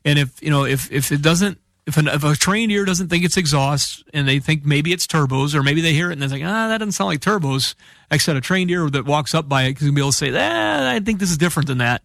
And if it doesn't, if a trained ear doesn't think it's exhaust and they think maybe it's turbos, or maybe they hear it and they're like, that doesn't sound like turbos, except a trained ear that walks up by it can be able to say, I think this is different than that.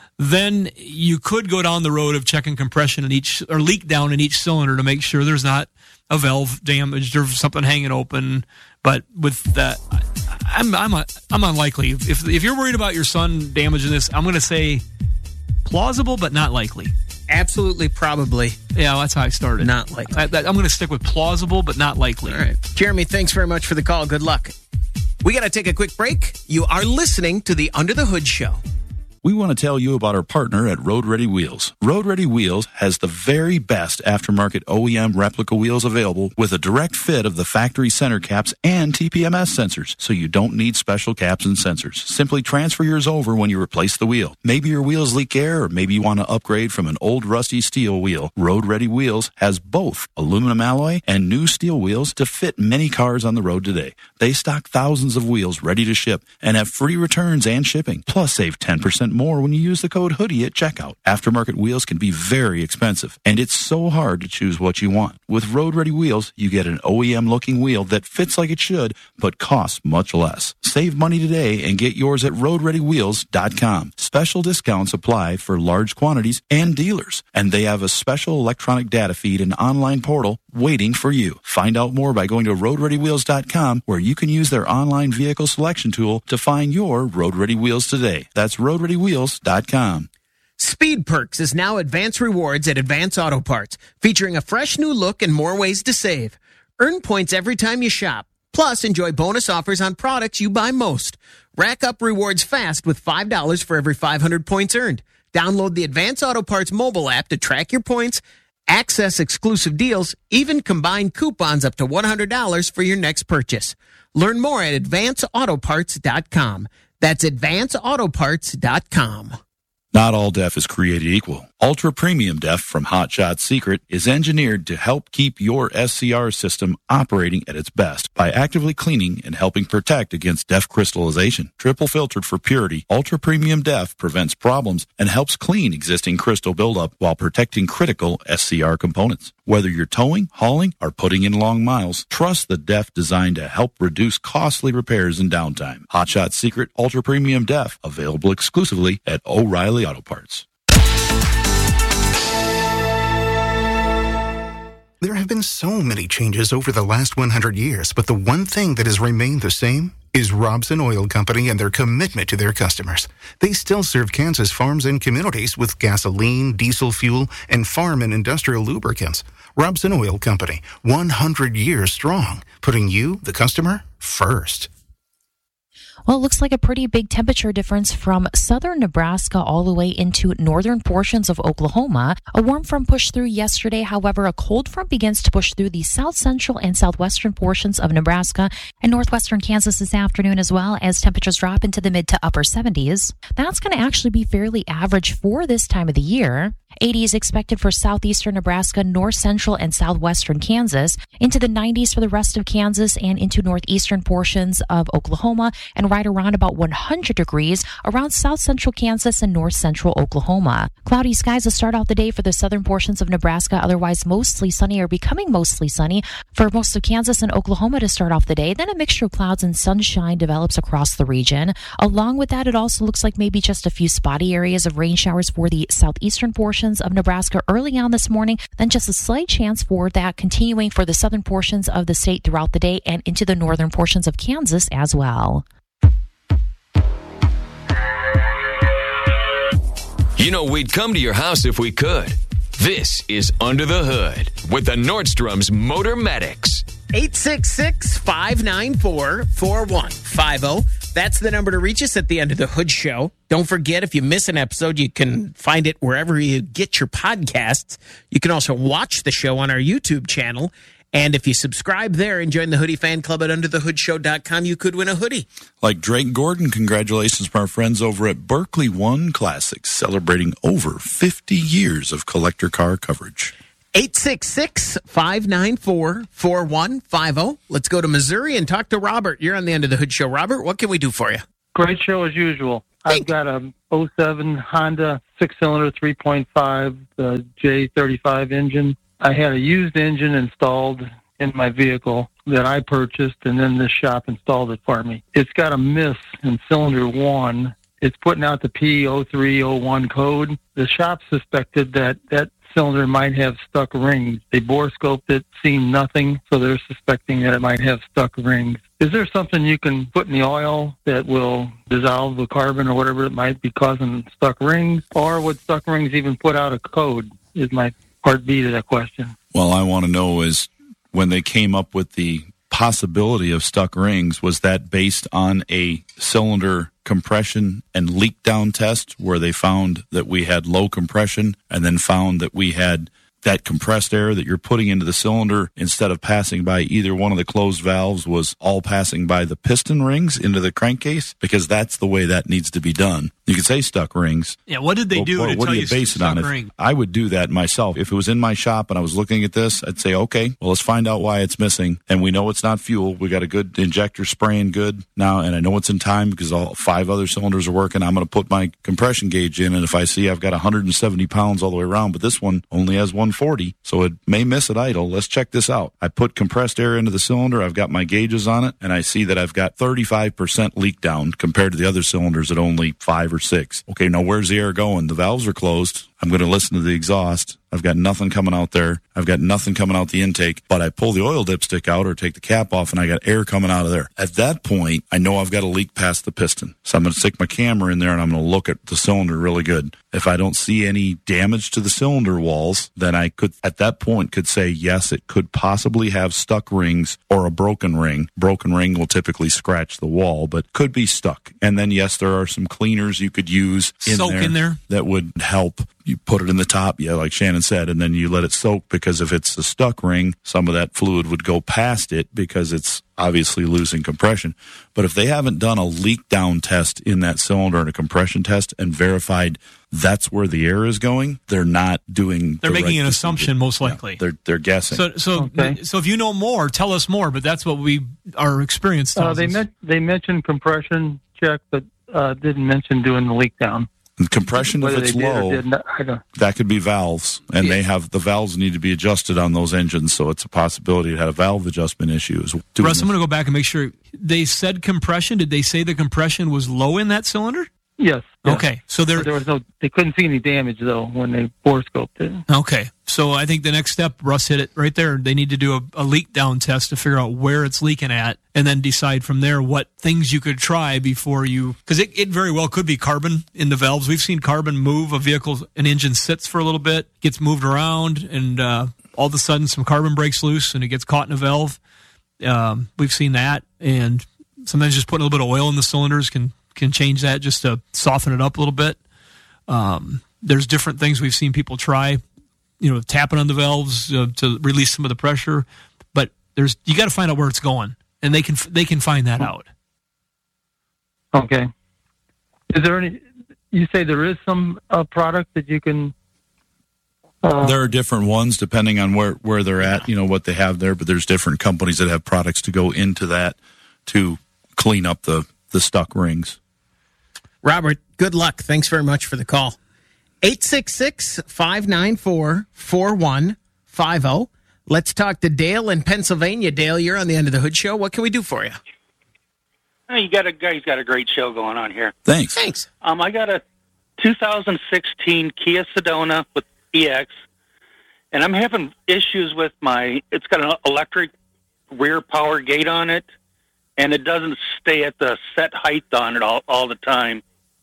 Then you could go down the road of checking compression in each, or leak down in each cylinder to make sure there's not a valve damaged or something hanging open. But with that, I'm unlikely. If you're worried about your son damaging this, I'm going to say plausible, but not likely. Absolutely, probably. Yeah, that's how I started. Not likely. I'm going to stick with plausible, but not likely. All right. Jeremy, thanks very much for the call. Good luck. We got to take a quick break. You are listening to the Under the Hood Show. We want to tell you about our partner at Road Ready Wheels. Road Ready Wheels has the very best aftermarket OEM replica wheels available with a direct fit of the factory center caps and TPMS sensors, so you don't need special caps and sensors. Simply transfer yours over when you replace the wheel. Maybe your wheels leak air, or maybe you want to upgrade from an old rusty steel wheel. Road Ready Wheels has both aluminum alloy and new steel wheels to fit many cars on the road today. They stock thousands of wheels ready to ship and have free returns and shipping. Plus, save 10% more when you use the code HOODIE at checkout. Aftermarket wheels can be very expensive, and it's so hard to choose what you want. With Road Ready Wheels, you get an OEM-looking wheel that fits like it should, but costs much less. Save money today and get yours at RoadReadyWheels.com. Special discounts apply for large quantities and dealers, and they have a special electronic data feed and online portal waiting for you. Find out more by going to RoadReadyWheels.com, where you can use their online vehicle selection tool to find your Road Ready Wheels today. That's RoadReadyWheels.com. Speed Perks is now Advance Rewards at Advance Auto Parts, featuring a fresh new look and more ways to save. Earn points every time you shop. Plus, enjoy bonus offers on products you buy most. Rack up rewards fast with $5 for every 500 points earned. Download the Advance Auto Parts mobile app to track your points, access exclusive deals, even combine coupons up to $100 for your next purchase. Learn more at AdvanceAutoParts.com. That's AdvanceAutoParts.com. Not all DEF is created equal. Ultra Premium DEF from Hot Shot Secret is engineered to help keep your SCR system operating at its best by actively cleaning and helping protect against DEF crystallization. Triple filtered for purity, Ultra Premium DEF prevents problems and helps clean existing crystal buildup while protecting critical SCR components. Whether you're towing, hauling, or putting in long miles, trust the DEF designed to help reduce costly repairs and downtime. Hot Shot Secret Ultra Premium DEF, available exclusively at O'Reilly Auto Parts. There have been so many changes over the last 100 years, but the one thing that has remained the same is Robson Oil Company and their commitment to their customers. They still serve Kansas farms and communities with gasoline, diesel fuel, and farm and industrial lubricants. Robson Oil Company, 100 years strong, putting you, the customer, first. Well, it looks like a pretty big temperature difference from southern Nebraska all the way into northern portions of Oklahoma. A warm front pushed through yesterday. However, a cold front begins to push through the south central and southwestern portions of Nebraska and northwestern Kansas this afternoon, as well as temperatures drop into the mid to upper 70s. That's going to actually be fairly average for this time of the year. 80 is expected for southeastern Nebraska, north central and southwestern Kansas, into the 90s for the rest of Kansas and into northeastern portions of Oklahoma, and right around about 100 degrees around south central Kansas and north central Oklahoma. Cloudy skies to start out the day for the southern portions of Nebraska, otherwise mostly sunny or becoming mostly sunny for most of Kansas and Oklahoma to start off the day. Then a mixture of clouds and sunshine develops across the region. Along with that, it also looks like maybe just a few spotty areas of rain showers for the southeastern portions of Nebraska early on this morning, then just a slight chance for that continuing for the southern portions of the state throughout the day and into the northern portions of Kansas as well. You know, we'd come to your house if we could. This is Under the Hood with the Nordstrom's Motor Medics. 866-594-4150. That's the number to reach us at the Under the Hood Show. Don't forget, if you miss an episode, you can find it wherever you get your podcasts. You can also watch the show on our YouTube channel. And if you subscribe there and join the Hoodie Fan Club at UnderTheHoodShow.com, you could win a hoodie. Like Drake Gordon, congratulations from our friends over at Berkeley One Classics, celebrating over 50 years of collector car coverage. 866-594-4150. Let's go to Missouri and talk to Robert. You're on the Under the Hood Show. Robert, what can we do for you? Great show as usual. I've got a 07 Honda 6-cylinder 3.5 J35 engine. I had a used engine installed in my vehicle that I purchased, and then this shop installed it for me. It's got a miss in cylinder 1. It's putting out the P0301 code. The shop suspected that cylinder might have stuck rings. They bore scoped it, seen nothing, so they're suspecting that it might have stuck rings. Is there something you can put in the oil that will dissolve the carbon or whatever it might be causing stuck rings? Or would stuck rings even put out a code, is my part B to that question. Well, I want to know is when they came up with the possibility of stuck rings, was that based on a cylinder compression and leak down test where they found that we had low compression and then found that we had that compressed air that you're putting into the cylinder, instead of passing by either one of the closed valves, was all passing by the piston rings into the crankcase? Because that's the way that needs to be done. You could say stuck rings. Yeah, what did they do to what tell do you base it on? stuck ring? I would do that myself. If it was in my shop and I was looking at this, I'd say, okay, well, let's find out why it's missing. And we know it's not fuel. We got a good injector spraying good now, and I know it's in time because all 5 other cylinders are working. I'm going to put my compression gauge in, and if I see I've got 170 pounds all the way around, but this one only has 140, so it may miss at idle. Let's check this out. I put compressed air into the cylinder. I've got my gauges on it, and I see that I've got 35% leak down compared to the other cylinders at only 5 or 6. Okay, now where's the air going? The valves are closed. I'm going to listen to the exhaust. I've got nothing coming out there. I've got nothing coming out the intake, but I pull the oil dipstick out or take the cap off and I got air coming out of there. At that point, I know I've got a leak past the piston. So I'm going to stick my camera in there and I'm going to look at the cylinder really good. If I don't see any damage to the cylinder walls, then I could, at that point, could say, yes, it could possibly have stuck rings or a broken ring. Broken ring will typically scratch the wall, but could be stuck. And then, yes, there are some cleaners you could use Soak in there that would help. You put it in the top, yeah, like Shannon said, and then you let it soak, because if it's a stuck ring, some of that fluid would go past it because it's obviously losing compression. But if they haven't done a leak down test in that cylinder and a compression test and verified that's where the air is going, they're not doing. They're making an assumption, most likely. Yeah, they're guessing. So if you know more, tell us more. But that's what our experience tells us. They mentioned compression check, but didn't mention doing the leak down. And compression, if it's low, that could be valves, and the valves need to be adjusted on those engines, so it's a possibility it had a valve adjustment issue. Russ, I'm going to go back and make sure. They said compression. Did they say the compression was low in that cylinder? Yes. Okay, so there was no. They couldn't see any damage though when they bore scoped it. Okay, so I think the next step, Russ hit it right there. They need to do a leak down test to figure out where it's leaking at, and then decide from there what things you could try before you, because it very well could be carbon in the valves. We've seen carbon move a vehicle. An engine sits for a little bit, gets moved around, and all of a sudden some carbon breaks loose and it gets caught in a valve. We've seen that, and sometimes just putting a little bit of oil in the cylinders can change that just to soften it up a little bit. There's different things we've seen people try, tapping on the valves to release some of the pressure, but you got to find out where it's going, and they can find that out. Okay. Is there any? You say there is some product that you can. There are different ones depending on where they're at, what they have there, but there's different companies that have products to go into that to clean up the stuck rings. Robert, good luck. Thanks very much for the call. 866-594-4150. Let's talk to Dale in Pennsylvania. Dale, you're on the End of the Hood Show. What can we do for you? You got a great show going on here. Thanks. I got a 2016 Kia Sedona with EX, and I'm having issues with it's got an electric rear power gate on it, and it doesn't stay at the set height on it all the time.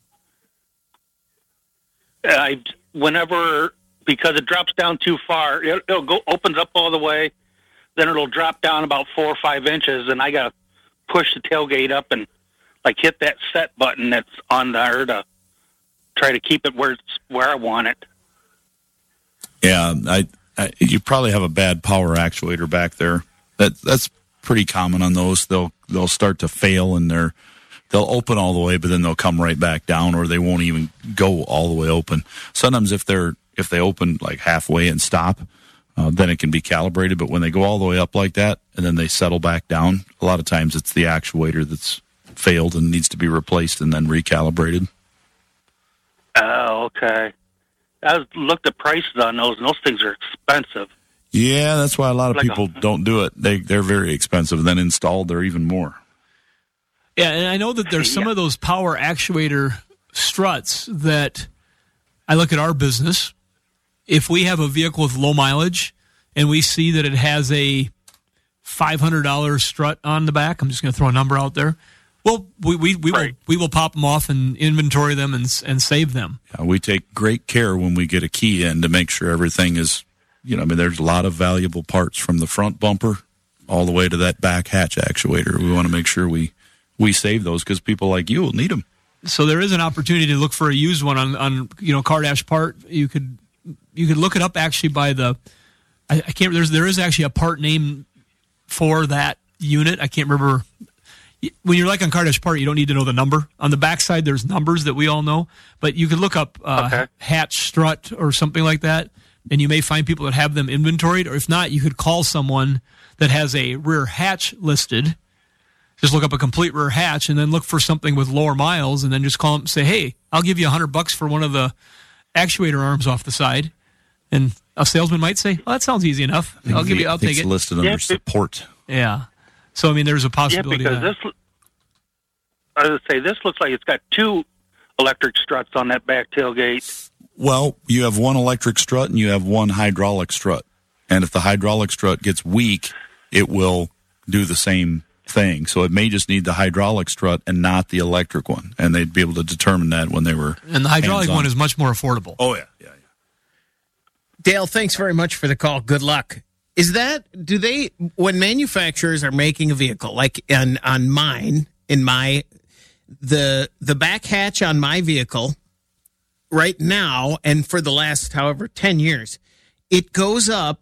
Because it drops down too far, it'll go opens up all the way, then it'll drop down about 4 or 5 inches, and I got to push the tailgate up and hit that set button that's on there to try to keep it where I want it. Yeah, you probably have a bad power actuator back there. That's pretty common on those. They'll start to fail, and they'll open all the way, but then they'll come right back down, or they won't even go all the way open. Sometimes if they open like halfway and stop, then it can be calibrated. But when they go all the way up like that and then they settle back down, a lot of times it's the actuator that's failed and needs to be replaced and then recalibrated. Oh, okay. I looked at prices on those, and those things are expensive. Yeah, that's why a lot of Like people don't do it. They're very expensive. Then installed, they're even more. Yeah, and I know that there's some of those power actuator struts that I look at our business. If we have a vehicle with low mileage and we see that it has a $500 strut on the back, I'm just going to throw a number out there. Well, we will pop them off and inventory them and save them. Yeah, we take great care when we get a key in to make sure everything is, there's a lot of valuable parts from the front bumper all the way to that back hatch actuator. We want to make sure we save those because people like you will need them. So there is an opportunity to look for a used one on Car Dash Part. You could look it up actually by the I can't. There is actually a part name for that unit. I can't remember. When you're like on Car Dash Part, you don't need to know the number. On the backside, there's numbers that we all know, but you could look up hatch strut or something like that, and you may find people that have them inventoried. Or if not, you could call someone that has a rear hatch listed. Just look up a complete rear hatch and then look for something with lower miles, and then just call them and say, "Hey, I'll give you $100 for one of the actuator arms off the side." And a salesman might say, "Well, that sounds easy enough. I'll take it." It's listed under support. Yeah. So, there's a possibility. Yeah, because I would say this looks like it's got two electric struts on that back tailgate. Well, you have one electric strut and you have one hydraulic strut. And if the hydraulic strut gets weak, it will do the same thing. So it may just need the hydraulic strut and not the electric one. And they'd be able to determine that when they were And the hydraulic hands-on. one is much more affordable. Oh, yeah. Dale, thanks very much for the call. Good luck. When manufacturers are making a vehicle, like on mine, the back hatch on my vehicle right now, and for the last, 10 years, it goes up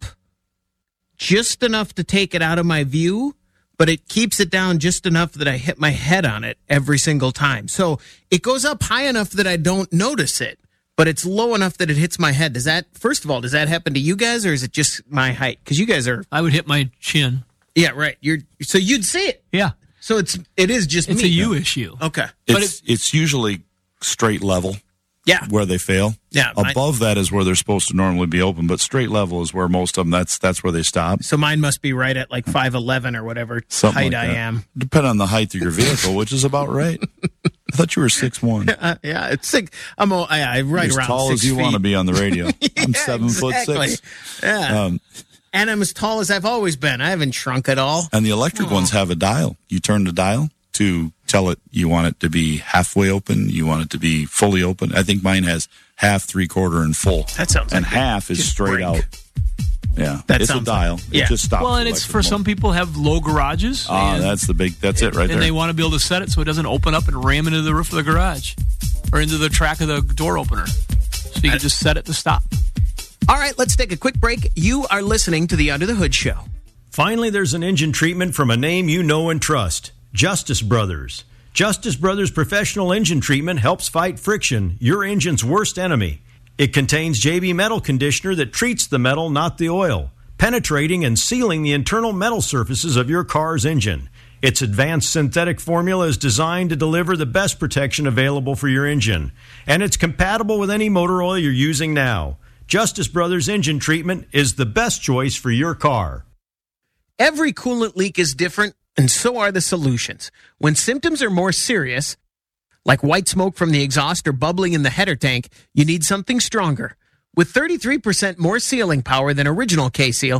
just enough to take it out of my view, but it keeps it down just enough that I hit my head on it every single time. So it goes up high enough that I don't notice it, but it's low enough that it hits my head. Does that happen to you guys, or is it just my height? Because you guys are... I would hit my chin. Yeah, right. So you'd see it. Yeah. So it is just It's me. a you issue. Okay. It's usually straight level. Yeah. Where they fail. Yeah. Above that is where they're supposed to normally be open, but straight level is where most of them, that's where they stop. So mine must be right at like 5'11" or whatever height I am. Depending on the height of your vehicle, which is about right. I thought you were 6'1". Yeah, it's 6. I'm right as around tall 6 as you feet. want to be on the radio. I'm Yeah, 7'6". Yeah. And I'm as tall as I've always been. I haven't shrunk at all. And the electric ones have a dial. You turn the dial to tell it you want it to be halfway open, you want it to be fully open. I think mine has half, 3/4, and full. That sounds and like half is just straight break. out. Yeah, That it's a sounds dial. yeah. It just stops. Well, and the it's for electric some motor. people have low garages. That's it right there. And they want to be able to set it so it doesn't open up and ram into the roof of the garage or into the track of the door opener. So you can just set it to stop. All right, let's take a quick break. You are listening to the Under the Hood Show. Finally, there's an engine treatment from a name you know and trust, Justice Brothers. Justice Brothers Professional Engine Treatment helps fight friction, your engine's worst enemy. It contains JB Metal Conditioner that treats the metal, not the oil, penetrating and sealing the internal metal surfaces of your car's engine. Its advanced synthetic formula is designed to deliver the best protection available for your engine, and it's compatible with any motor oil you're using now. Justice Brothers Engine Treatment is the best choice for your car. Every coolant leak is different, and so are the solutions. When symptoms are more serious, like white smoke from the exhaust or bubbling in the header tank, you need something stronger. With 33% more sealing power than original K-Seal,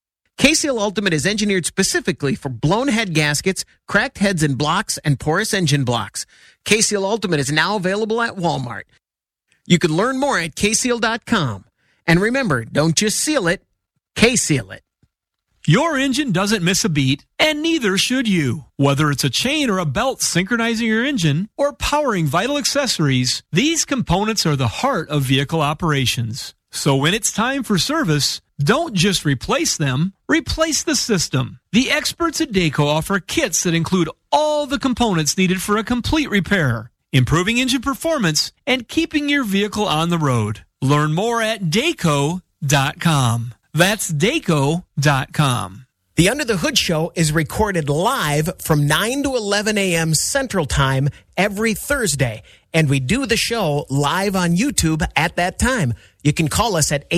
K-Seal Ultimate is engineered specifically for blown head gaskets, cracked heads and blocks, and porous engine blocks. K-Seal Ultimate is now available at Walmart. You can learn more at kseal.com. And remember, don't just seal it, K-Seal it. Your engine doesn't miss a beat, and neither should you. Whether it's a chain or a belt synchronizing your engine or powering vital accessories, these components are the heart of vehicle operations. So when it's time for service, don't just replace them, replace the system. The experts at Dayco offer kits that include all the components needed for a complete repair, improving engine performance and keeping your vehicle on the road. Learn more at Dayco.com. That's Dayco.com. The Under the Hood Show is recorded live from 9 to 11 a.m. Central Time every Thursday, and we do the show live on YouTube at that time. You can call us at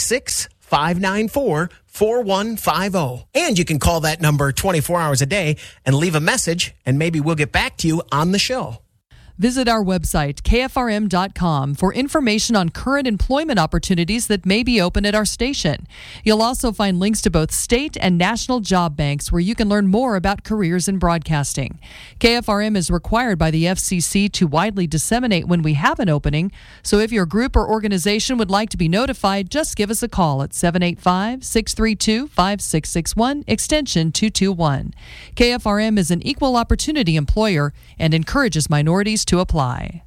866-594-4150, and you can call that number 24 hours a day and leave a message, and maybe we'll get back to you on the show. Visit our website, kfrm.com, for information on current employment opportunities that may be open at our station. You'll also find links to both state and national job banks where you can learn more about careers in broadcasting. KFRM is required by the FCC to widely disseminate when we have an opening, so if your group or organization would like to be notified, just give us a call at 785-632-5661, extension 221. KFRM is an equal opportunity employer and encourages minorities to apply.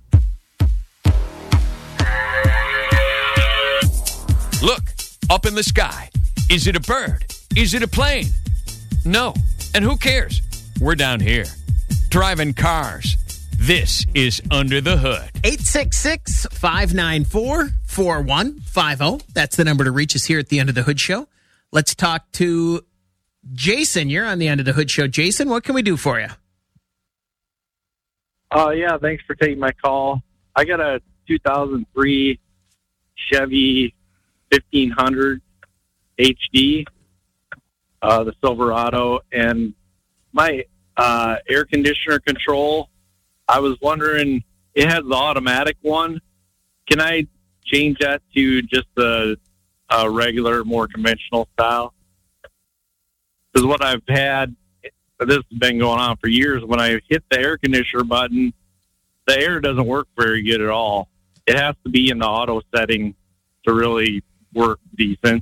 Look, up in the sky. Is it a bird? Is it a plane? No. And who cares? We're down here, driving cars. This is Under the Hood. 866-594-4150. That's the number to reach us here at the Under the Hood Show. Let's talk to Jason. You're on the Under the Hood Show. Jason, what can we do for you? Yeah, thanks for taking my call. I got a 2003 Chevy 1500 HD, the Silverado, and my air conditioner control, I was wondering, it has the automatic one. Can I change that to just the regular, more conventional style? Because what I've had, this has been going on for years. When I hit the air conditioner button, the air doesn't work very good at all. It has to be in the auto setting to really work decent.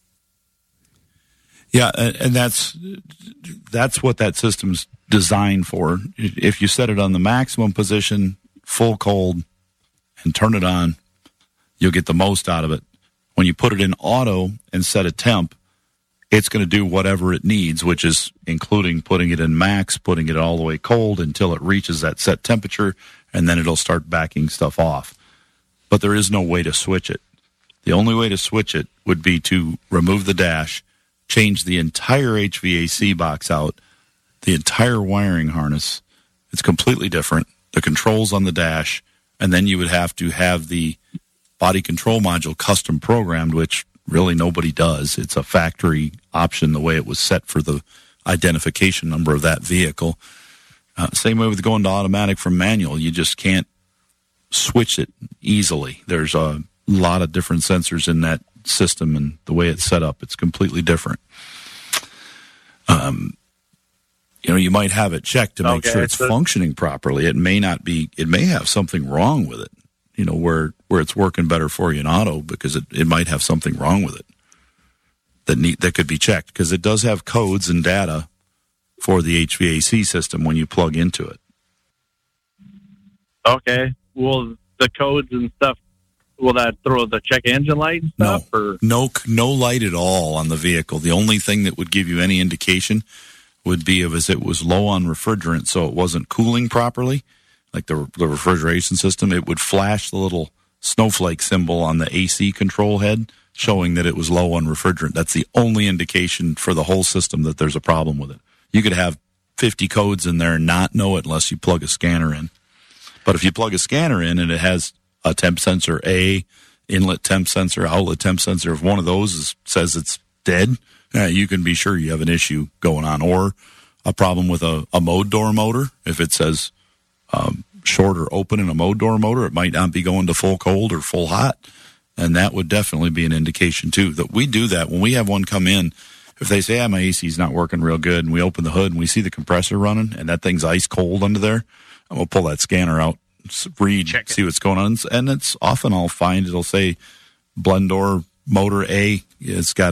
Yeah, and that's what that system's designed for. If you set it on the maximum position, full cold, and turn it on, you'll get the most out of it. When you put it in auto and set a temp, it's going to do whatever it needs, which is including putting it in max, putting it all the way cold until it reaches that set temperature, and then it'll start backing stuff off. But there is no way to switch it. The only way to switch it would be to remove the dash, change the entire HVAC box out, the entire wiring harness. It's completely different. The controls on the dash, and then you would have to have the body control module custom programmed, which really nobody does. It's a factory option the way it was set for the identification number of that vehicle. Same way with going to automatic from manual. You just can't switch it easily. There's a lot of different sensors in that system, and the way it's set up, it's completely different. You might have it checked to make sure it's functioning properly. It may not be. It may have something wrong with it. Where it's working better for you in auto, because it might have something wrong with it that could be checked, because it does have codes and data for the HVAC system when you plug into it. Okay. Well, the codes and stuff, will that throw the check engine light and stuff? No light at all on the vehicle. The only thing that would give you any indication would be if it was low on refrigerant, so it wasn't cooling properly, like the refrigeration system. It would flash the little snowflake symbol on the AC control head, showing that it was low on refrigerant. That's the only indication for the whole system that there's a problem with it. You could have 50 codes in there and not know it unless you plug a scanner in. But if you plug a scanner in and it has a temp sensor A, inlet temp sensor, outlet temp sensor, if one of those says it's dead, you can be sure you have an issue going on. Or a problem with a mode door motor. If it says short or open in a mode door motor, it might not be going to full cold or full hot. And that would definitely be an indication, too, that we do that. When we have one come in, if they say, my AC's not working real good, and we open the hood and we see the compressor running and that thing's ice cold under there, I'm going to pull that scanner out, read, see what's going on. And it's often I'll find it'll say blend door motor A. It's got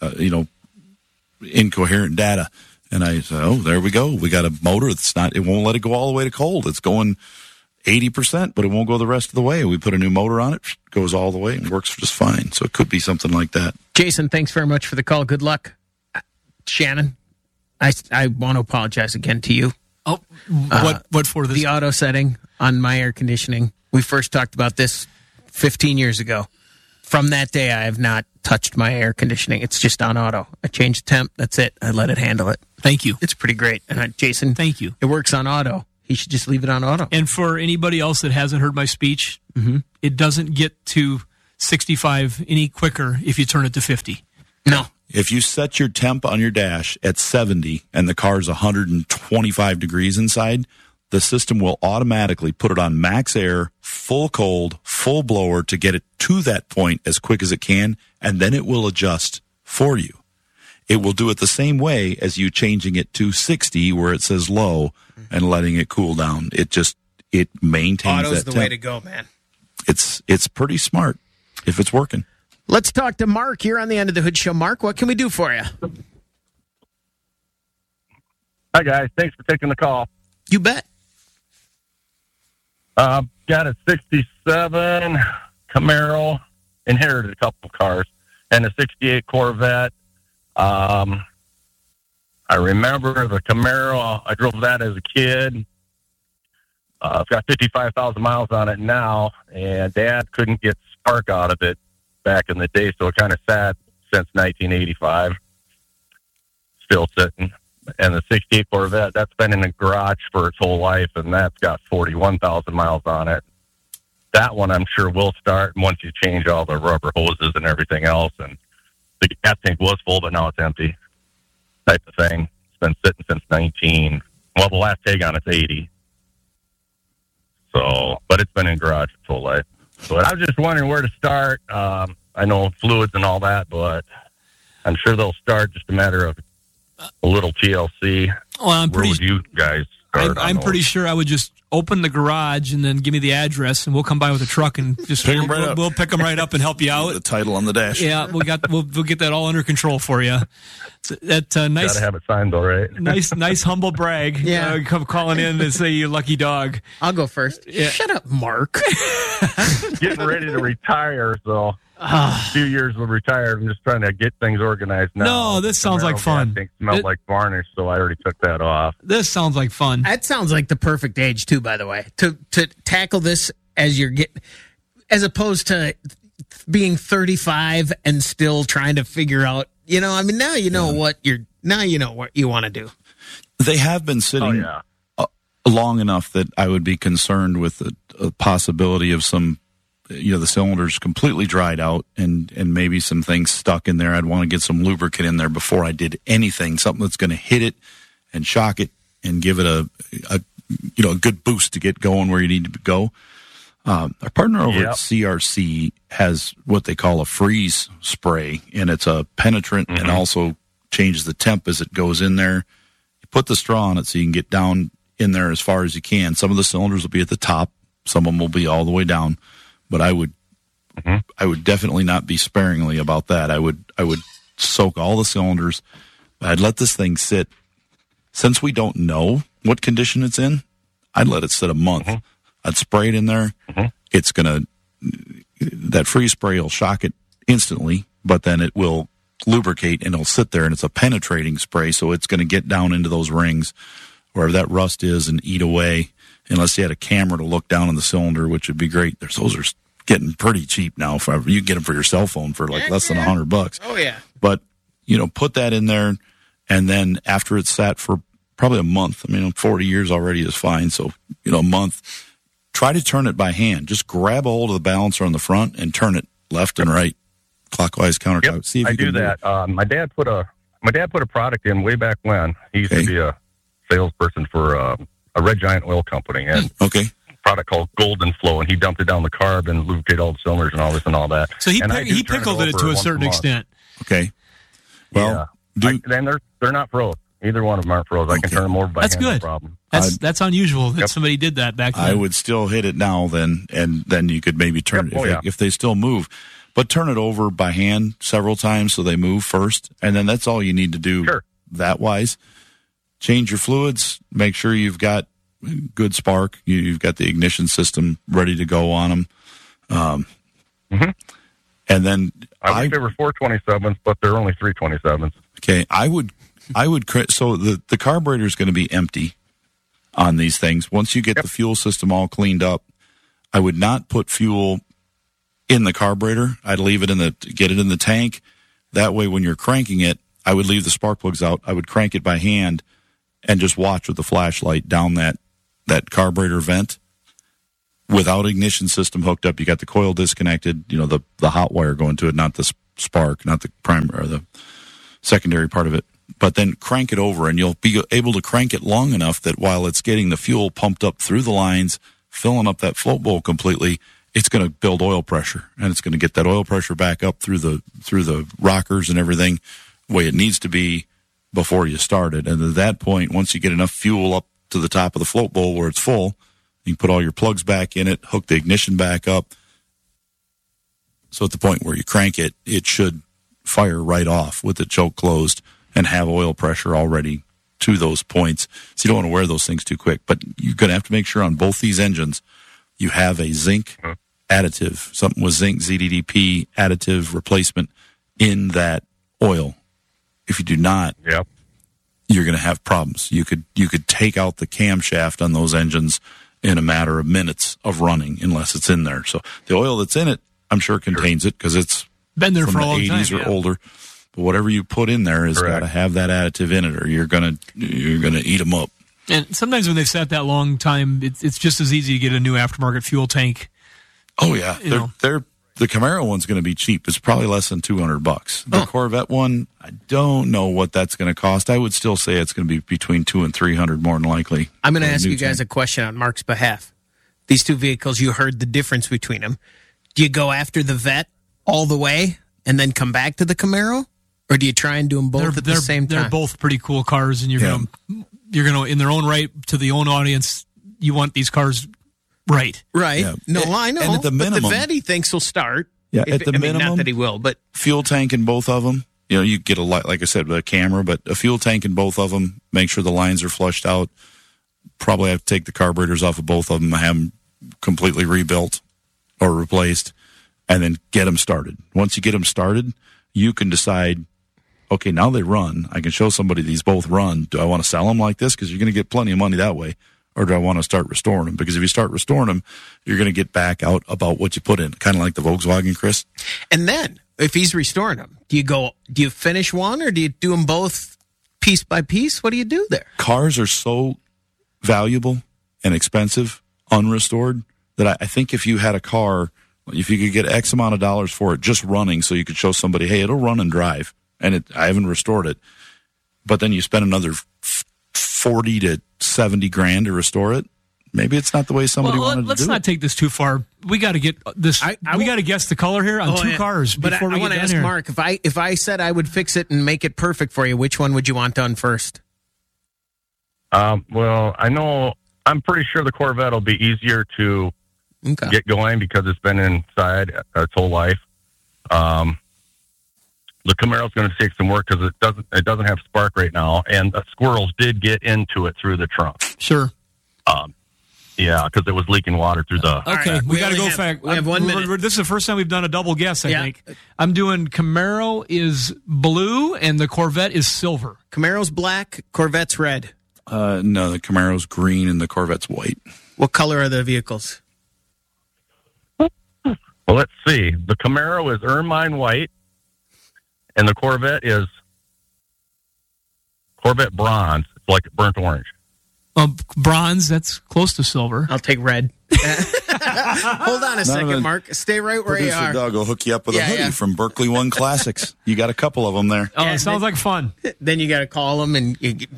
incoherent data. And I say, there we go. We got a motor that's it won't let it go all the way to cold. It's going 80%, but it won't go the rest of the way. We put a new motor on it, goes all the way and works just fine. So it could be something like that. Jason, thanks very much for the call. Good luck. Shannon, I want to apologize again to you. Oh, what for this? The auto setting on my air conditioning. We first talked about this 15 years ago. From that day, I have not touched my air conditioning. It's just on auto. I change the temp. That's it. I let it handle it. Thank you. It's pretty great. Jason, thank you. It works on auto. He should just leave it on auto. And for anybody else that hasn't heard my speech, it doesn't get to 65 any quicker if you turn it to 50. No. If you set your temp on your dash at 70 and the car's 125 degrees inside, the system will automatically put it on max air, full cold, full blower to get it to that point as quick as it can, and then it will adjust for you. It will do it the same way as you changing it to 60 where it says low and letting it cool down. It maintains Auto's that the temp. way to go, man. It's pretty smart if it's working. Let's talk to Mark here on the End of the Hood Show. Mark, what can we do for you? Hi, guys. Thanks for taking the call. You bet. Got a 67 Camaro, inherited a couple cars, and a 68 Corvette. I remember the Camaro. I drove that as a kid. It's got 55,000 miles on it now, and Dad couldn't get spark out of it back in the day, so it kind of sat since 1985. Still sitting. And the 68 Corvette, that's been in the garage for its whole life, and that's got 41,000 miles on it. That one I'm sure will start once you change all the rubber hoses and everything else. And the gas tank was full, but now it's empty type of thing. It's been sitting since the last tag on it's 80. So, but it's been in garage its whole life. So I was just wondering where to start. I know fluids and all that, but I'm sure they'll start, just a matter of a little TLC. Well, where would you guys start? I'm pretty sure I would just open the garage and then give me the address, and we'll come by with a truck and just we'll pick them right up and help you out. The title on the dash. Yeah, we'll get that all under control for you. That nice. Gotta have it signed though, right? nice humble brag. Yeah, come calling in and say you lucky dog. I'll go first. Yeah. Shut up, Mark. Getting ready to retire, so a few years will retire. I'm just trying to get things organized now. No, this sounds like fun. I think smelled like varnish, so I already took that off. This sounds like fun. That sounds like the perfect age too, by the way, to tackle this as as opposed to being 35 and still trying to figure out. Now you know what you want to do. They have been sitting long enough that I would be concerned with a possibility of some, the cylinders completely dried out and maybe some things stuck in there. I'd want to get some lubricant in there before I did anything, something that's going to hit it and shock it and give it a good boost to get going where you need to go. Our partner over at CRC has what they call a freeze spray, and it's a penetrant and also changes the temp as it goes in there. You put the straw on it so you can get down in there as far as you can. Some of the cylinders will be at the top. Some of them will be all the way down. But I would definitely not be sparingly about that. I would soak all the cylinders. I'd let this thing sit. Since we don't know what condition it's in, I'd let it sit a month. I'd spray it in there. It's that freeze spray will shock it instantly, but then it will lubricate and it'll sit there, and it's a penetrating spray, so it's going to get down into those rings wherever that rust is and eat away. Unless you had a camera to look down on the cylinder, which would be great. Those are getting pretty cheap now. You can get them for your cell phone for like less than $100. Oh yeah. But put that in there, and then after it's sat for probably a month. 40 years already is fine. So a month. Try to turn it by hand. Just grab a hold of the balancer on the front and turn it left and right, clockwise, counterclockwise. Yep, See if you can do that. My dad put a product in way back when. He used to be a salesperson for a Red Giant oil company, and a product called Golden Flow, and he dumped it down the carb and lubricated all the cylinders and all this and all that. So he pickled it to a certain extent. Okay. Well, then they're not froze. Either one of them aren't froze. I can turn them over by hand. That's good. No problem. That's unusual that somebody did that back then. I would still hit it now then, and then you could maybe turn it if they still move. But turn it over by hand several times so they move first, and then that's all you need to do that wise. Change your fluids. Make sure you've got good spark. You've got the ignition system ready to go on them. And then I wish they were 427s, but they're only 327s. Okay, I would. So the carburetor is going to be empty on these things. Once you get the fuel system all cleaned up, I would not put fuel in the carburetor. I'd leave it get it in the tank. That way, when you're cranking it, I would leave the spark plugs out. I would crank it by hand and just watch with the flashlight down that carburetor vent without ignition system hooked up. You got the coil disconnected, the hot wire going to it, not the spark, not the primary or the secondary part of it. But then crank it over, and you'll be able to crank it long enough that while it's getting the fuel pumped up through the lines, filling up that float bowl completely, it's going to build oil pressure, and it's going to get that oil pressure back up through the rockers and everything the way it needs to be before you start it. And at that point, once you get enough fuel up to the top of the float bowl where it's full, you can put all your plugs back in it, hook the ignition back up. So at the point where you crank it, it should fire right off with the choke closed and have oil pressure already to those points. So you don't want to wear those things too quick. But you're going to have to make sure on both these engines you have a zinc additive, something with zinc ZDDP additive replacement in that oil. If you do not, you're going to have problems. You could take out the camshaft on those engines in a matter of minutes of running unless it's in there. So the oil that's in it, I'm sure contains it because it's been there from for a the long 80s time, or older. But whatever you put in there has got to have that additive in it, or you're gonna eat them up. And sometimes when they've sat that long time, it's just as easy to get a new aftermarket fuel tank. Oh yeah, the Camaro one's going to be cheap. It's probably less than $200. The Corvette one, I don't know what that's going to cost. I would still say it's going to be between $200 and $300 more than likely. I'm going to ask you guys a question on Mark's behalf. These two vehicles, you heard the difference between them. Do you go after the Vet all the way and then come back to the Camaro, or do you try and do them both at the same time? They're both pretty cool cars, and you're gonna in their own right, to the own audience, you want these cars right. Yeah. No, I know. And at the minimum, but the Vet he thinks will start. Yeah, at the minimum, not that he will, but fuel tank in both of them. You get like I said, with a camera, but a fuel tank in both of them. Make sure the lines are flushed out. Probably have to take the carburetors off of both of them, have them completely rebuilt or replaced, and then get them started. Once you get them started, you can decide, okay, now they run. I can show somebody these both run. Do I want to sell them like this? Because you're going to get plenty of money that way. Or do I want to start restoring them? Because if you start restoring them, you're going to get back out about what you put in. Kind of like the Volkswagen, Chris. And then, if he's restoring them, do you finish one, or do you do them both piece by piece? What do you do there? Cars are so valuable and expensive, unrestored, that I think if you had a car, if you could get X amount of dollars for it just running, so you could show somebody, hey, it'll run and drive, and I haven't restored it, but then you spend another 40 to 70 grand to restore it, maybe it's not the way somebody wanted to do it. Let's not take this too far. We got to get this. We got to guess the color here on two cars. But before I want to ask Mark, if I said I would fix it and make it perfect for you, which one would you want done first? Well, I'm pretty sure the Corvette will be easier to get going because it's been inside its whole life. The Camaro's going to take some work because it doesn't have spark right now, and squirrels did get into it through the trunk. Sure. Yeah, because it was leaking water through the... Okay, we got to go back. We have 1 minute. This is the first time we've done a double guess, I think. I'm doing Camaro is blue, and the Corvette is silver. Camaro's black, Corvette's red. No, the Camaro's green, and the Corvette's white. What color are the vehicles? Well, let's see. The Camaro is ermine white, and the Corvette is Corvette bronze. It's like burnt orange. Bronze, that's close to silver. I'll take red. Hold on a second, Mark. Stay right where you are. Producer Doug will hook you up with a hoodie from Berkeley One Classics. You got a couple of them there. Oh, it sounds like fun. Then you got to call them, and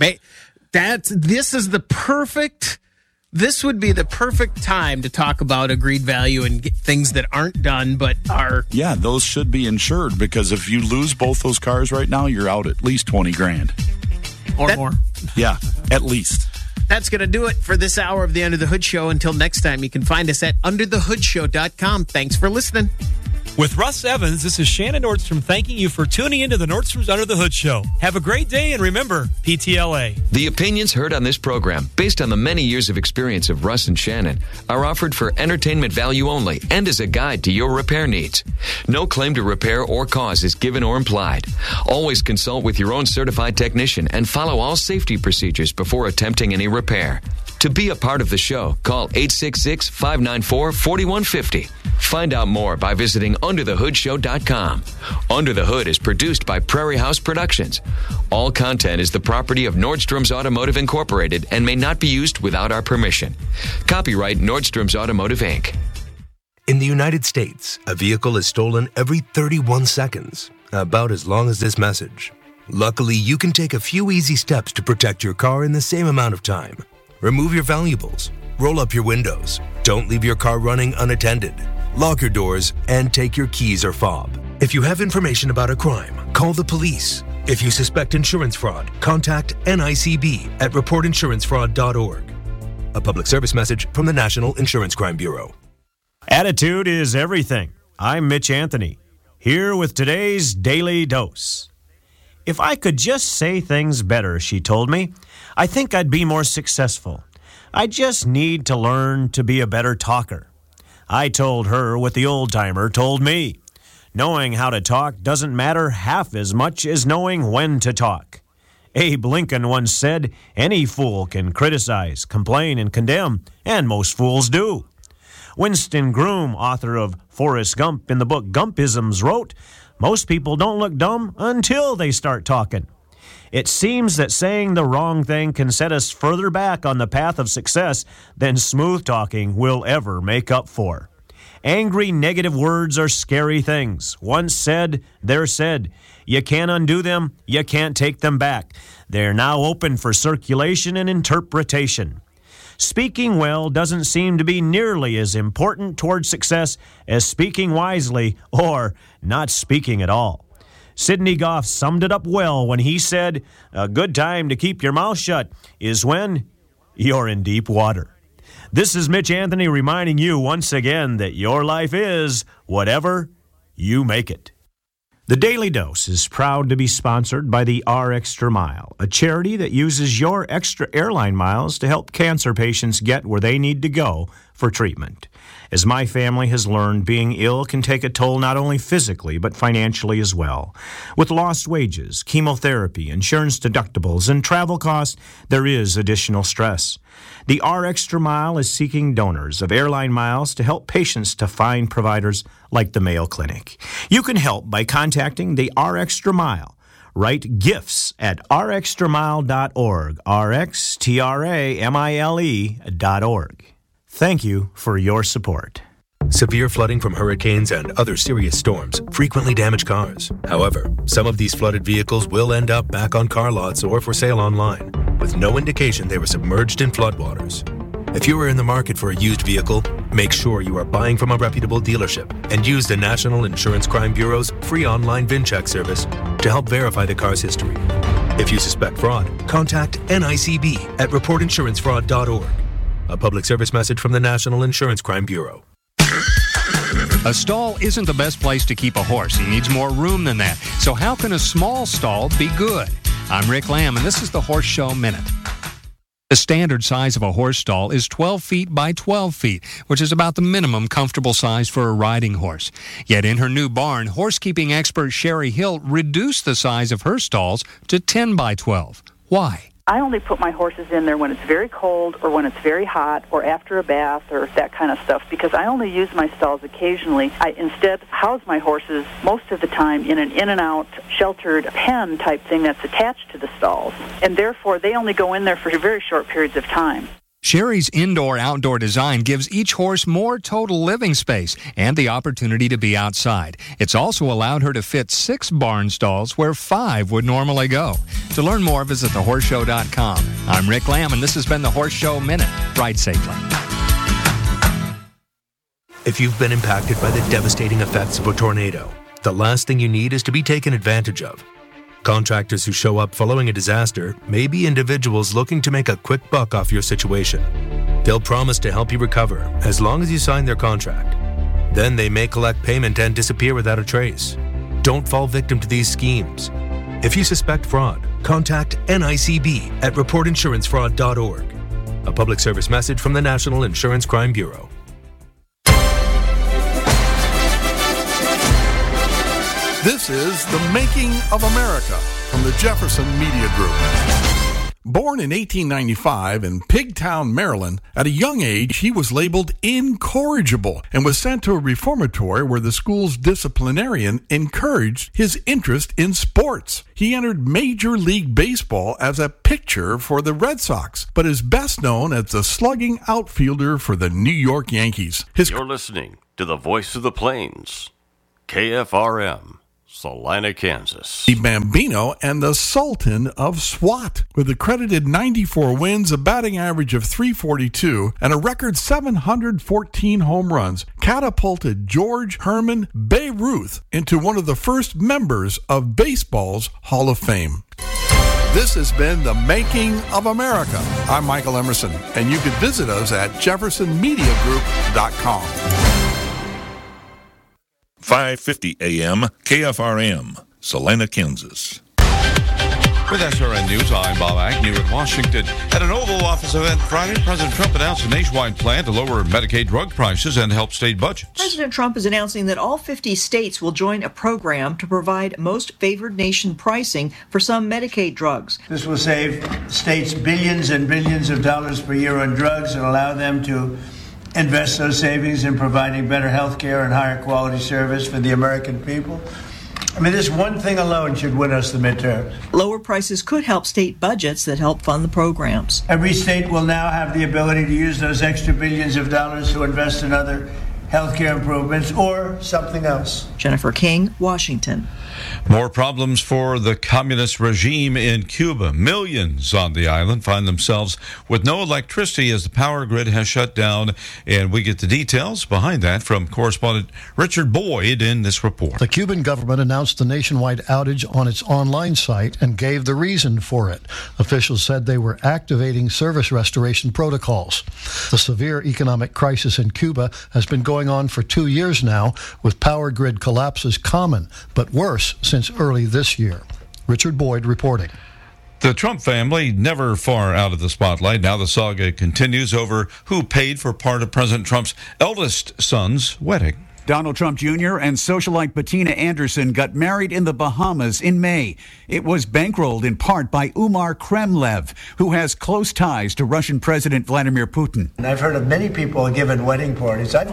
this would be the perfect time to talk about agreed value and get things that aren't done but are. Yeah, those should be insured, because if you lose both those cars right now, you're out at least 20 grand. Or more. Yeah, at least. That's going to do it for this hour of the Under the Hood Show. Until next time, you can find us at underthehoodshow.com. Thanks for listening. With Russ Evans, this is Shannon Nordstrom thanking you for tuning into the Nordstrom's Under the Hood Show. Have a great day, and remember, PTLA. The opinions heard on this program, based on the many years of experience of Russ and Shannon, are offered for entertainment value only and as a guide to your repair needs. No claim to repair or cause is given or implied. Always consult with your own certified technician and follow all safety procedures before attempting any repair. To be a part of the show, call 866-594-4150. Find out more by visiting UnderTheHoodShow.com. Under the Hood is produced by Prairie House Productions. All content is the property of Nordstrom's Automotive Incorporated and may not be used without our permission. Copyright Nordstrom's Automotive, Inc. In the United States, a vehicle is stolen every 31 seconds, about as long as this message. Luckily, you can take a few easy steps to protect your car in the same amount of time. Remove your valuables, roll up your windows, don't leave your car running unattended, lock your doors, and take your keys or fob. If you have information about a crime, call the police. If you suspect insurance fraud, contact NICB at reportinsurancefraud.org. A public service message from the National Insurance Crime Bureau. Attitude is everything. I'm Mitch Anthony, here with today's Daily Dose. If I could just say things better, she told me, I think I'd be more successful. I just need to learn to be a better talker. I told her what the old-timer told me. Knowing how to talk doesn't matter half as much as knowing when to talk. Abe Lincoln once said, any fool can criticize, complain, and condemn, and most fools do. Winston Groom, author of Forrest Gump in the book Gumpisms, wrote, most people don't look dumb until they start talking. It seems that saying the wrong thing can set us further back on the path of success than smooth talking will ever make up for. Angry, negative words are scary things. Once said, they're said. You can't undo them, you can't take them back. They're now open for circulation and interpretation. Speaking well doesn't seem to be nearly as important toward success as speaking wisely or not speaking at all. Sidney Goff summed it up well when he said, a good time to keep your mouth shut is when you're in deep water. This is Mitch Anthony reminding you once again that your life is whatever you make it. The Daily Dose is proud to be sponsored by the R Extra Mile, a charity that uses your extra airline miles to help cancer patients get where they need to go for treatment. As my family has learned, being ill can take a toll not only physically but financially as well. With lost wages, chemotherapy, insurance deductibles, and travel costs, there is additional stress. The R Extra Mile is seeking donors of airline miles to help patients to find providers like the Mayo Clinic. You can help by contacting the R Extra Mile. Write gifts at rextramile.org, rxtramile.org. Thank you for your support. Severe flooding from hurricanes and other serious storms frequently damage cars. However, some of these flooded vehicles will end up back on car lots or for sale online, with no indication they were submerged in floodwaters. If you are in the market for a used vehicle, make sure you are buying from a reputable dealership and use the National Insurance Crime Bureau's free online VIN check service to help verify the car's history. If you suspect fraud, contact NICB at reportinsurancefraud.org. A public service message from the National Insurance Crime Bureau. A stall isn't the best place to keep a horse. He needs more room than that. So how can a small stall be good? I'm Rick Lamb, and this is the Horse Show Minute. The standard size of a horse stall is 12 feet by 12 feet, which is about the minimum comfortable size for a riding horse. Yet in her new barn, horsekeeping expert Sherry Hill reduced the size of her stalls to 10 by 12. Why? I only put my horses in there when it's very cold or when it's very hot or after a bath or that kind of stuff because I only use my stalls occasionally. I instead house my horses most of the time in an in-and-out sheltered pen type thing that's attached to the stalls. And therefore, they only go in there for very short periods of time. Sherry's indoor-outdoor design gives each horse more total living space and the opportunity to be outside. It's also allowed her to fit 6 barn stalls where 5 would normally go. To learn more, visit thehorseshow.com. I'm Rick Lamb, and this has been the Horse Show Minute. Ride safely. If you've been impacted by the devastating effects of a tornado, the last thing you need is to be taken advantage of. Contractors who show up following a disaster may be individuals looking to make a quick buck off your situation. They'll promise to help you recover as long as you sign their contract. Then they may collect payment and disappear without a trace. Don't fall victim to these schemes. If you suspect fraud, contact NICB at reportinsurancefraud.org. A public service message from the National Insurance Crime Bureau. This is The Making of America from the Jefferson Media Group. Born in 1895 in Pigtown, Maryland, at a young age he was labeled incorrigible and was sent to a reformatory where the school's disciplinarian encouraged his interest in sports. He entered Major League Baseball as a pitcher for the Red Sox, but is best known as the slugging outfielder for the New York Yankees. You're listening to the Voice of the Plains, KFRM. Salina, Kansas. The Bambino and the Sultan of SWAT. With accredited 94 wins, a batting average of .342, and a record 714 home runs, catapulted George Herman Babe Ruth into one of the first members of baseball's Hall of Fame. This has been The Making of America. I'm Michael Emerson, and you can visit us at jeffersonmediagroup.com. 5:50 a.m. KFRM, Salina, Kansas. With SRN News, I'm Bob Agnew in Washington. At an Oval Office event Friday, President Trump announced a nationwide plan to lower Medicaid drug prices and help state budgets. President Trump is announcing that all 50 states will join a program to provide most favored nation pricing for some Medicaid drugs. This will save states billions and billions of dollars per year on drugs and allow them to invest those savings in providing better health care and higher quality service for the American people. I mean, this one thing alone should win us the midterms. Lower prices could help state budgets that help fund the programs. Every state will now have the ability to use those extra billions of dollars to invest in other health care improvements or something else. Jennifer King, Washington. More problems for the communist regime in Cuba. Millions on the island find themselves with no electricity as the power grid has shut down. And we get the details behind that from correspondent Richard Boyd in this report. The Cuban government announced the nationwide outage on its online site and gave the reason for it. Officials said they were activating service restoration protocols. The severe economic crisis in Cuba has been going on for 2 years now, with power grid collapses common, but worse since early this year. Richard Boyd reporting. The Trump family never far out of the spotlight. Now the saga continues over who paid for part of President Trump's eldest son's wedding. Donald Trump Jr. and socialite Bettina Anderson got married in the Bahamas in May. It was bankrolled in part by Umar Kremlev, who has close ties to Russian President Vladimir Putin. And I've heard of many people giving wedding parties. Well,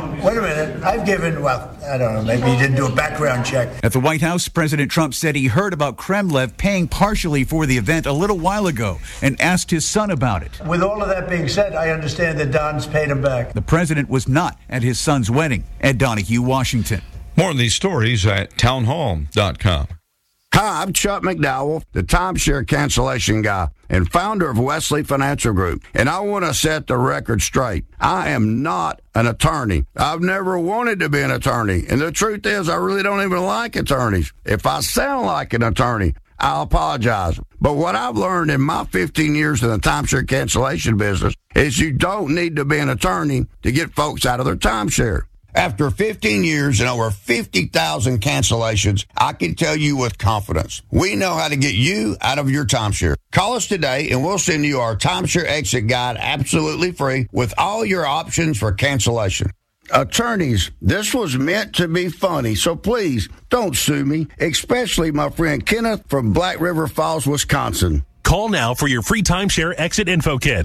I don't know, maybe he didn't do a background check. At the White House, President Trump said he heard about Kremlev paying partially for the event a little while ago and asked his son about it. With all of that being said, I understand that Don's paid him back. The president was not at his son's wedding. Ed Donahue, Washington. More on these stories at townhall.com. Hi, I'm Chuck McDowell, the timeshare cancellation guy and founder of Wesley Financial Group. And I want to set the record straight. I am not an attorney. I've never wanted to be an attorney. And the truth is, I really don't even like attorneys. If I sound like an attorney, I'll apologize. But what I've learned in my 15 years in the timeshare cancellation business is you don't need to be an attorney to get folks out of their timeshare. After 15 years and over 50,000 cancellations, I can tell you with confidence, we know how to get you out of your timeshare. Call us today and we'll send you our timeshare exit guide absolutely free with all your options for cancellation. Attorneys, this was meant to be funny, so please don't sue me, especially my friend Kenneth from Black River Falls, Wisconsin. Call now for your free timeshare exit info kit.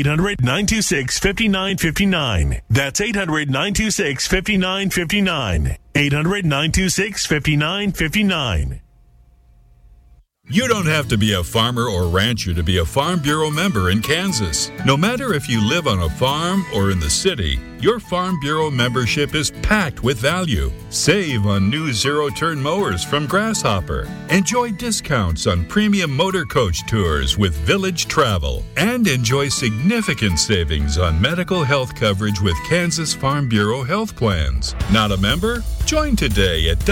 800-926-5959. That's 800-926-5959. 800-926-5959. You don't have to be a farmer or rancher to be a Farm Bureau member in Kansas. No matter if you live on a farm or in the city, your Farm Bureau membership is packed with value. Save on new zero-turn mowers from Grasshopper. Enjoy discounts on premium motor coach tours with Village Travel. And enjoy significant savings on medical health coverage with Kansas Farm Bureau health plans. Not a member? Join today at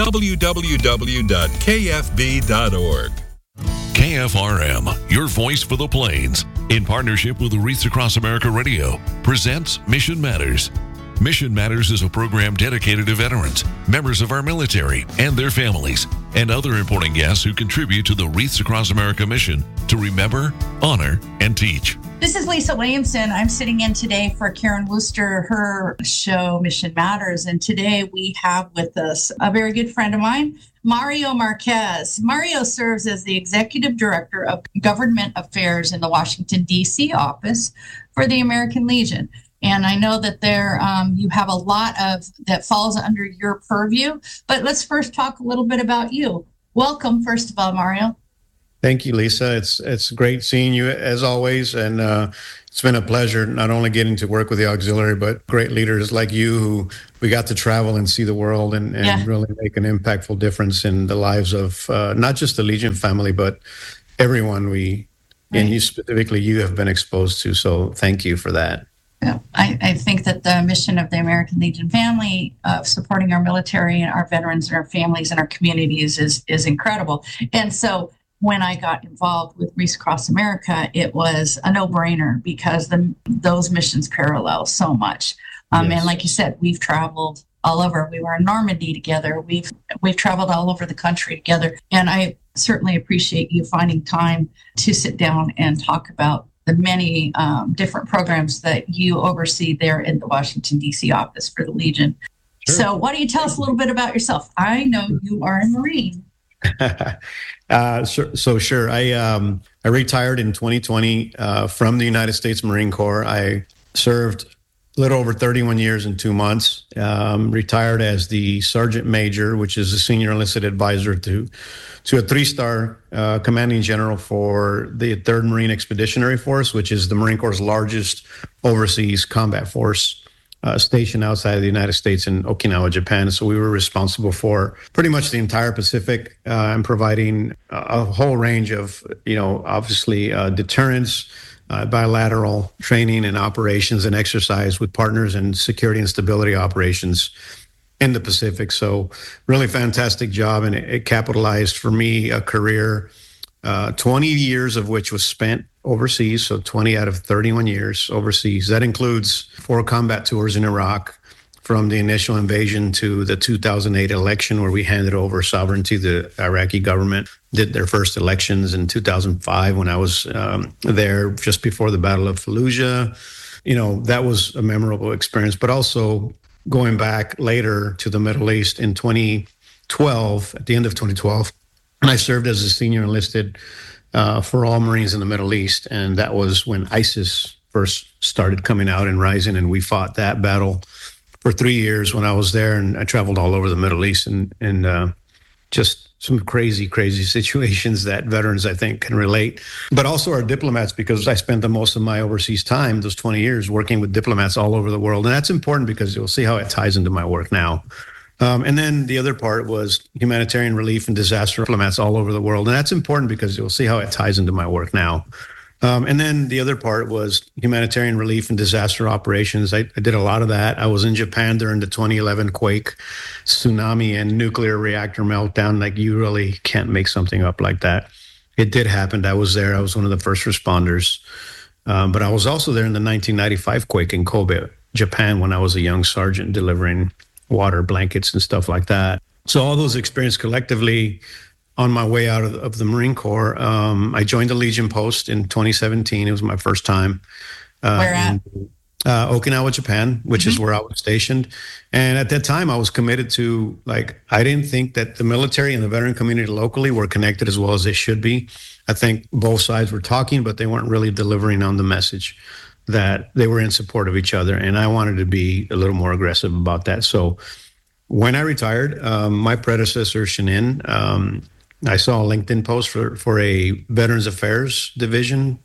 www.kfb.org. KFRM, your voice for the Plains, in partnership with the Wreaths Across America Radio, presents Mission Matters. Mission Matters is a program dedicated to veterans, members of our military and their families, and other important guests who contribute to the Wreaths Across America mission to remember, honor, and teach. This is Lisa Williamson. I'm sitting in today for Karen Wooster, her show Mission Matters. And today we have with us a very good friend of mine, Mario Marquez. Mario serves as the Executive Director of Government Affairs in the Washington, D.C. office for the American Legion. And I know that you have a lot that falls under your purview. But let's first talk a little bit about you. Welcome, first of all, Mario. Thank you, Lisa. It's great seeing you as always, and it's been a pleasure not only getting to work with the auxiliary, but great leaders like you who we got to travel and see the world and really make an impactful difference in the lives of not just the Legion family, but everyone and you specifically, you have been exposed to. So thank you for that. I think that the mission of the American Legion family of supporting our military and our veterans and our families and our communities is incredible. And so when I got involved with Reese Across America, it was a no-brainer because those missions parallel so much. And like you said, we've traveled all over. We were in Normandy together. We've traveled all over the country together. And I certainly appreciate you finding time to sit down and talk about the many different programs that you oversee there in the Washington, D.C. office for the Legion. Sure. So why don't you tell us a little bit about yourself? I know you are a Marine. Sure. I retired in 2020 from the United States Marine Corps. I served a little over 31 years and 2 months. Retired as the Sergeant Major, which is a senior enlisted advisor to a 3-star commanding general for the 3rd Marine Expeditionary Force, which is the Marine Corps' largest overseas combat force. Stationed outside of the United States in Okinawa, Japan. So we were responsible for pretty much the entire Pacific and providing a whole range of, obviously deterrence, bilateral training and operations and exercise with partners and security and stability operations in the Pacific. So really fantastic job. And it capitalized for me a career, 20 years of which was spent overseas, so 20 out of 31 years overseas. That includes 4 combat tours in Iraq, from the initial invasion to the 2008 election, where we handed over sovereignty to the Iraqi government, did their first elections in 2005 when I was there just before the Battle of Fallujah. That was a memorable experience, but also going back later to the Middle East in 2012, at the end of 2012, and I served as a senior enlisted for all Marines in the Middle East. And that was when ISIS first started coming out and rising. And we fought that battle for 3 years when I was there. And I traveled all over the Middle East and just some crazy, crazy situations that veterans, I think, can relate. But also our diplomats, because I spent the most of my overseas time, those 20 years, working with diplomats all over the world. And that's important because you'll see how it ties into my work now. And then the other part was humanitarian relief and disaster diplomats all over the world. And that's important because you'll see how it ties into my work now. And then the other part was humanitarian relief and disaster operations. I did a lot of that. I was in Japan during the 2011 quake, tsunami, and nuclear reactor meltdown. Like, you really can't make something up like that. It did happen. I was there. I was one of the first responders. But I was also there in the 1995 quake in Kobe, Japan, when I was a young sergeant delivering water, blankets, and stuff like that. So all those experiences collectively, on my way out of the Marine Corps, I joined the Legion Post in 2017. It was my first time. Where at? In Okinawa, Japan, which is where I was stationed. And at that time, I was committed to, I didn't think that the military and the veteran community locally were connected as well as they should be. I think both sides were talking, but they weren't really delivering on the message that they were in support of each other. And I wanted to be a little more aggressive about that. So when I retired, my predecessor, Shannon, I saw a LinkedIn post for a Veterans Affairs Division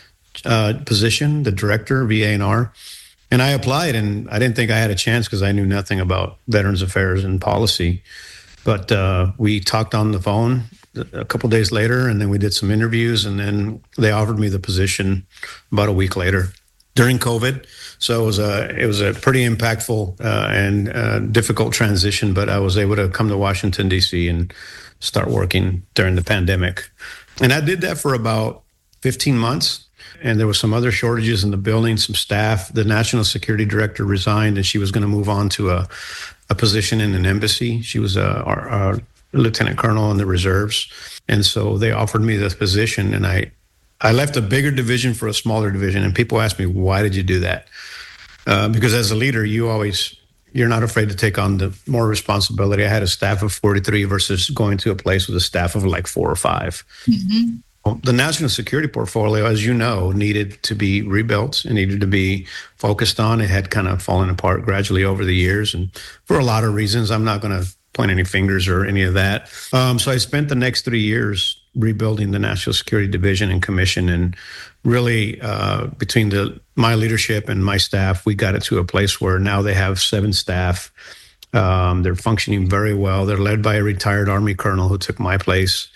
position, the director, VA&R. And I applied, and I didn't think I had a chance because I knew nothing about Veterans Affairs and policy. But we talked on the phone a couple of days later, and then we did some interviews, and then they offered me the position about a week later during COVID. So it was a pretty impactful and difficult transition, but I was able to come to Washington, D.C. and start working during the pandemic. And I did that for about 15 months. And there was some other shortages in the building, some staff. The national security director resigned, and she was going to move on to a position in an embassy. She was a lieutenant colonel in the reserves. And so they offered me this position, and I left a bigger division for a smaller division. And people ask me, why did you do that? Because as a leader, you always you're not afraid to take on the more responsibility. I had a staff of 43 versus going to a place with a staff of like 4 or 5. Mm-hmm. Well, the national security portfolio, as you know, needed to be rebuilt and needed to be focused on. It had kind of fallen apart gradually over the years, and for a lot of reasons. I'm not going to point any fingers or any of that. So I spent the next 3 years rebuilding the National Security Division and Commission, and really between my leadership and my staff, we got it to a place where now they have 7 staff. They're functioning very well. They're led by a retired Army colonel who took my place.